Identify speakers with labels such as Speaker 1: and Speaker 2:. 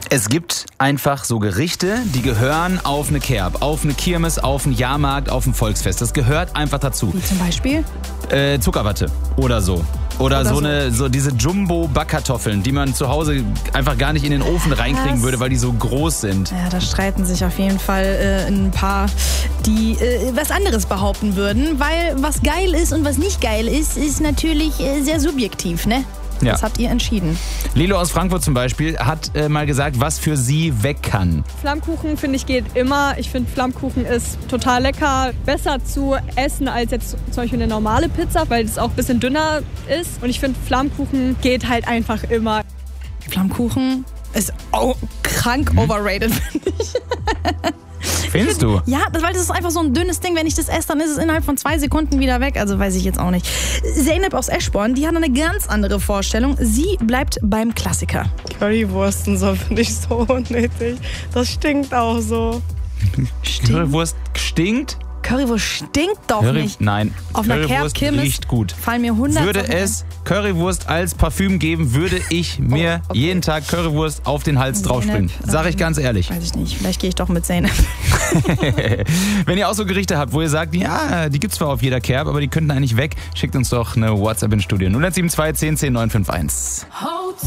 Speaker 1: Es gibt einfach so Gerichte, die gehören auf eine Kerb, auf eine Kirmes, auf einen Jahrmarkt, auf ein Volksfest. Das gehört einfach dazu.
Speaker 2: Wie zum Beispiel?
Speaker 1: Zuckerwatte oder so. Oder so diese Jumbo-Backkartoffeln, die man zu Hause einfach gar nicht in den Ofen reinkriegen würde, weil die so groß sind.
Speaker 2: Ja, da streiten sich auf jeden Fall ein paar, die was anderes behaupten würden. Weil was geil ist und was nicht geil ist, ist natürlich sehr subjektiv, ne?
Speaker 1: Ja.
Speaker 2: Das habt ihr entschieden.
Speaker 1: Lilo aus Frankfurt zum Beispiel hat mal gesagt, was für sie weg kann.
Speaker 3: Flammkuchen, finde ich, geht immer. Ich finde, Flammkuchen ist total lecker. Besser zu essen als jetzt zum Beispiel eine normale Pizza, weil es auch ein bisschen dünner ist. Und ich finde, Flammkuchen geht halt einfach immer.
Speaker 2: Flammkuchen ist krank overrated, finde ich.
Speaker 1: Findest du?
Speaker 2: Ja, weil das ist einfach so ein dünnes Ding. Wenn ich das esse, dann ist es innerhalb von 2 Sekunden wieder weg. Also weiß ich jetzt auch nicht. Zeynep aus Eschborn, die hat eine ganz andere Vorstellung. Sie bleibt beim Klassiker.
Speaker 4: Currywurst und so finde ich so unnötig. Das stinkt auch so.
Speaker 1: Currywurst stinkt?
Speaker 2: Currywurst stinkt doch nicht.
Speaker 1: Nein,
Speaker 2: Auf einer
Speaker 1: Currywurst
Speaker 2: Kerb-Kirmes
Speaker 1: riecht gut.
Speaker 2: fallen mir 100
Speaker 1: Würde
Speaker 2: Sachen
Speaker 1: es Currywurst als Parfüm geben, würde ich mir jeden Tag Currywurst auf den Hals draufspringen. Sag ich ganz ehrlich.
Speaker 2: Weiß ich nicht. Vielleicht gehe ich doch mit Zeynep.
Speaker 1: Wenn ihr auch so Gerichte habt, wo ihr sagt, ja, die gibt's zwar auf jeder Kerb, aber die könnten eigentlich weg, schickt uns doch eine WhatsApp ins Studio. 0172 10 10 951.